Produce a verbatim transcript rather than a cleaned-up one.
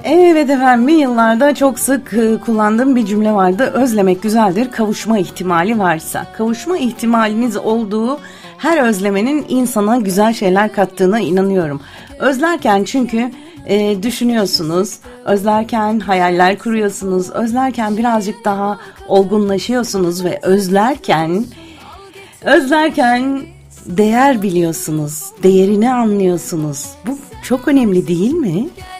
Evet efendim, bin yıllarda çok sık e, kullandığım bir cümle vardı. Özlemek güzeldir, kavuşma ihtimali varsa. Kavuşma ihtimaliniz olduğu her özlemenin insana güzel şeyler kattığına inanıyorum. Özlerken çünkü e, düşünüyorsunuz, özlerken hayaller kuruyorsunuz, özlerken birazcık daha olgunlaşıyorsunuz ve özlerken, özlerken değer biliyorsunuz, değerini anlıyorsunuz. Bu çok önemli değil mi?